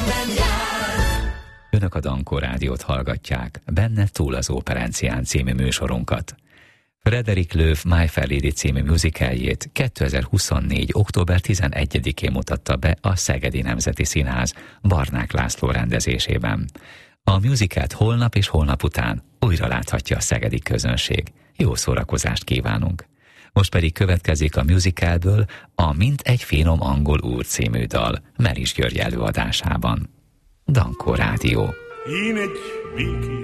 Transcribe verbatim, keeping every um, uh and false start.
Önök a Dankó Rádiót hallgatják, benne Túl az Óperencián című műsorunkat. Frederick Loewe My Fair Lady című musicaljét kétezer-huszonnégy. október tizenegyedikén mutatta be a Szegedi Nemzeti Színház Barnák László rendezésében. A musicalt holnap és holnap után újra láthatja a szegedi közönség. Jó szórakozást kívánunk! Most pedig következik a musicalből a Mint egy finom angol úr című dal Meris György előadásában. Dankó Rádió. Én egy békés